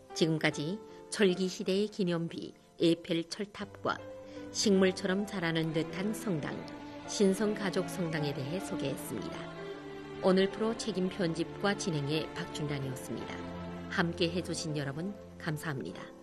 지금까지 철기시대의 기념비 에펠 철탑과 식물처럼 자라는 듯한 성당, 신성가족성당에 대해 소개했습니다. 오늘 프로 책임 편집과 진행의 박준란이었습니다. 함께 해주신 여러분 감사합니다.